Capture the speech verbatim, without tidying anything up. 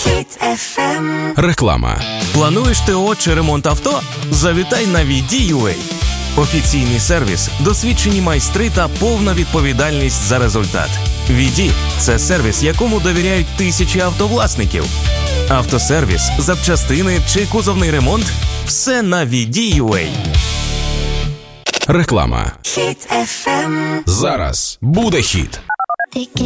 Хіт еф ем. Реклама. Плануєш ТО чи ремонт авто? Завітай на ві ді ю ей. Офіційний сервіс, досвідчені майстри та повна відповідальність за результат. ві ді – це сервіс, якому довіряють тисячі автовласників. Автосервіс, запчастини чи кузовний ремонт – все на ві ді ю ей. Реклама. Хіт еф ем. Зараз буде хіт.